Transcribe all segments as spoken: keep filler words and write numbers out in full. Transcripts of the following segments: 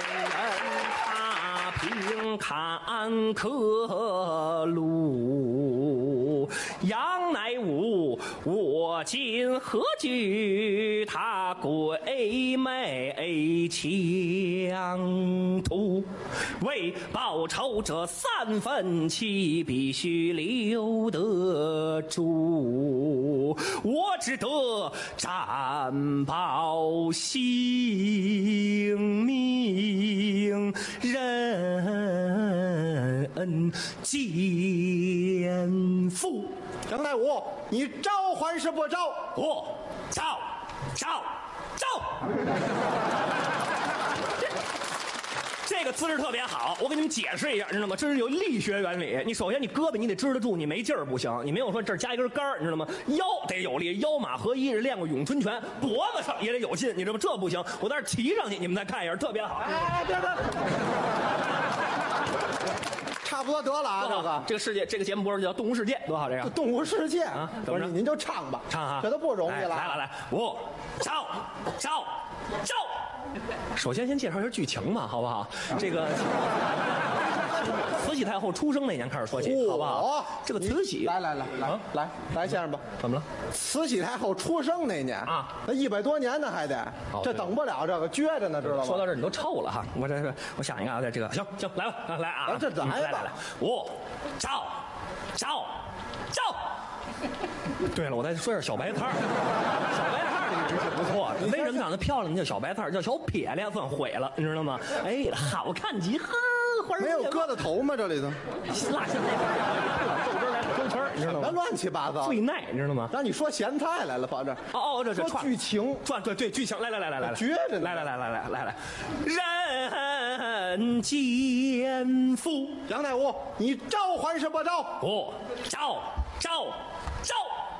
踏平坎坷路。杨乃武，我今何惧他鬼魅强徒？为报仇这三分气，必须留得住。我只得暂保性命，人肩负。 杨乃武，你招还是不招？ 我招招招。这个姿势特别好，我给你们解释一下，知道吗？这是有力学原理。你首先你胳膊你得支得住，你没劲儿不行。你没有说这儿加一根杆儿，你知道吗？腰得有力，腰马合一，是练过咏春拳。脖子上也得有劲，你知道吗？这不行，我在这骑上去，你们再看一下，特别好。 哎，别别，差不多得了啊，这个这个世界这个节目播出叫《动物世界》，多好这个。 动物世界啊， 不是您就唱吧， 唱啊， 这都不容易了。 来来来，我招招招。首先先介绍一下剧情吧，好不好？这个慈禧太后出生那年开始说起，好不好？这个慈禧， 来来来来来来，先生吧， 怎么了？ 慈禧太后出生那年啊， 那一百多年呢，还得，这等不了，这个撅着呢，知道吗？ 说到这儿你都臭了哈，我这是我想一个啊，这个行行来吧，来啊， 这来吧， 来来来，我招招招。对了，我再说一下小白菜儿，小白菜儿这个人是不错的。为什么长得漂亮叫小白菜儿，叫小撇咧算毁了，你知道吗？哎，好看极哈，花没有疙瘩头吗？这里头辣咸菜豆汁来抽圈，你知道吗？ 乱七八糟， 最耐，你知道吗？ 让你说咸菜来了，跑这。 哦哦，这这说剧情， 转对对剧情，来来来来来， 撅着， 来来来来来来来，人肩负。 杨乃武，你招还是不招？ 我招招招。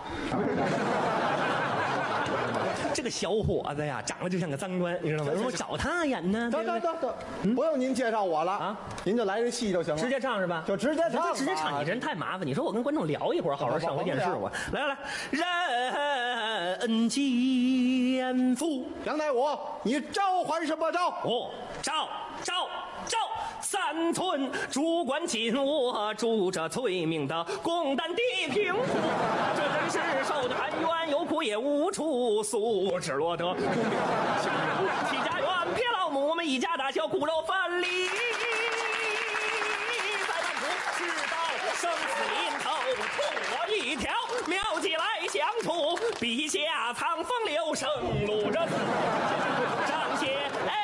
这个小伙子呀，长得就像个脏官，你知道吗？为什么找他演呢？ 得得得得，不用您介绍我了啊，您就来这戏就行了， 直接唱是吧？ 就直接唱， 直接唱，你这人太麻烦。你说我跟观众聊一会儿，好好上回电视我。来来来，人肩负。 杨乃武，你招还是不招？ 我招招招。三寸主管紧握住这罪命的公担地平府，这真是受的含冤，有苦也无处诉，只落得功名情人齐家园，撇老母，我们一家大小骨肉分离，在半途知道生死临头，错一条妙计来相处，笔下藏风流生路，这张些哎。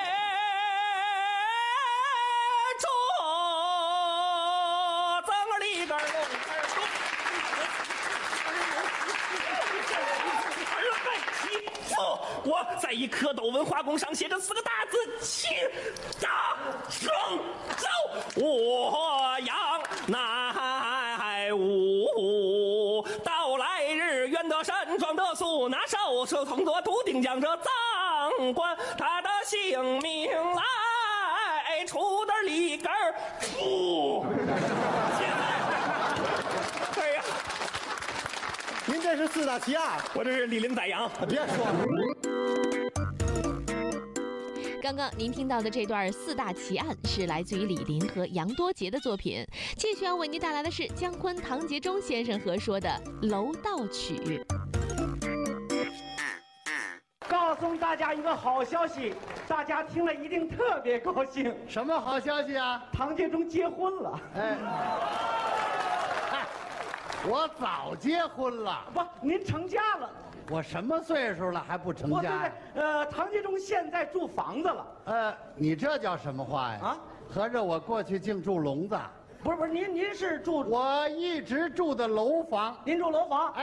我在一蝌蚪文化宫上写着四个大字：齐大成招。我杨乃武，到来日愿得山庄得素，拿手手同作图定将这赃官他的性命来出的里根儿出。现在，哎呀！ 您这是四大奇案， 我这是李林宰羊， 别说了。 刚刚您听到的这段四大奇案是来自于李林和杨多杰的作品，继续要为您带来的是姜昆、唐杰忠先生合说的《楼道曲》。 告诉大家一个好消息，大家听了一定特别高兴。 什么好消息啊？ 唐杰忠结婚了。 哎。我早结婚了。 不，您成家了。 我什么岁数了还不成家呀？ 对对，呃，唐杰忠现在住房子了。 呃，你这叫什么话呀？啊，合着我过去净住笼子？ 不是不是，您您是住？ 我一直住的楼房。 您住楼房？